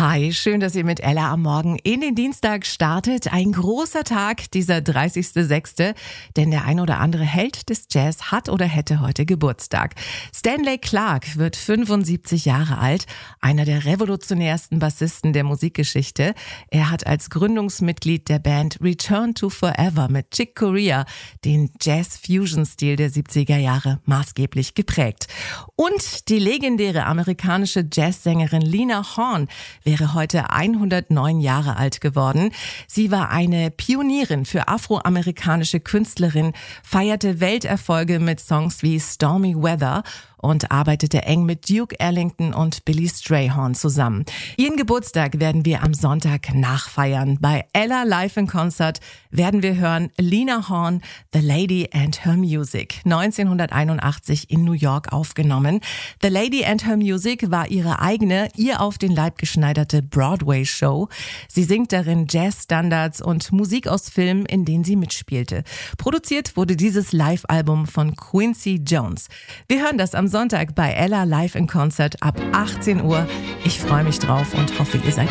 Hi, schön, dass ihr mit Ella am Morgen in den Dienstag startet. Ein großer Tag, dieser 30.06., denn der ein oder andere Held des Jazz hat oder hätte heute Geburtstag. Stanley Clarke wird 75 Jahre alt, einer der revolutionärsten Bassisten der Musikgeschichte. Er hat als Gründungsmitglied der Band Return to Forever mit Chick Corea den Jazz-Fusion-Stil der 70er Jahre maßgeblich geprägt. Und die legendäre amerikanische Jazzsängerin Lena Horne wäre heute 109 Jahre alt geworden. Sie war eine Pionierin für afroamerikanische Künstlerinnen, feierte Welterfolge mit Songs wie Stormy Weather und arbeitete eng mit Duke Ellington und Billy Strayhorn zusammen. Ihren Geburtstag werden wir am Sonntag nachfeiern. Bei Ella Live in Concert werden wir hören Lena Horne, The Lady and Her Music, 1981 in New York aufgenommen. The Lady and Her Music war ihre eigene, ihr auf den Leib geschneiderte Broadway-Show. Sie singt darin Jazz-Standards und Musik aus Filmen, in denen sie mitspielte. Produziert wurde dieses Live-Album von Quincy Jones. Wir hören das am Sonntag bei Ella Live in Concert ab 18 Uhr. Ich freue mich drauf und hoffe, ihr seid